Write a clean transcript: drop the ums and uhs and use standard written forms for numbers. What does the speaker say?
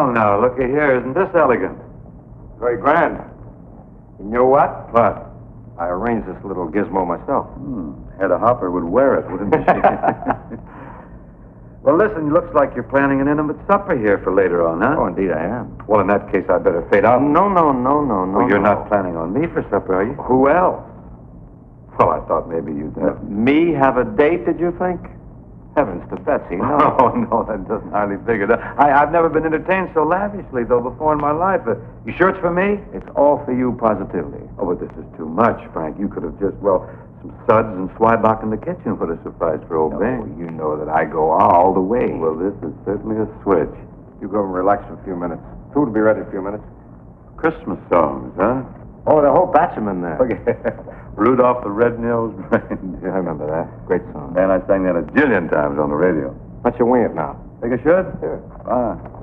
Well, now, looky here. Isn't this elegant? Very grand. You know what? What? I arranged this little gizmo myself. Hedda Hopper would wear it, wouldn't she? Well, listen, looks like you're planning an intimate supper here for later on, huh? Oh, indeed I am. Well, in that case, I'd better fade out. No. Well, you're not planning on me for supper, are you? Who else? Well, I thought maybe you'd have... Me have a date, did you think? Heavens to Betsy, no. Oh, no, that doesn't hardly figure. I've never been entertained so lavishly, though, before in my life. You sure it's for me? It's all for you, positively. Oh, but this is too much, Frank. You could have just, some suds and Swibach in the kitchen would have sufficed for old Bing. You know that I go all the way. Well, this is certainly a switch. You go and relax for a few minutes. Food will be ready in a few minutes. Christmas songs, huh? Oh, the whole batch of them in there. Okay. Rudolph the Red-Nosed Reindeer. I remember that. Great song. Man, I sang that a jillion times on the radio. Why don't you wing it now? Think I should? Sure. Fine.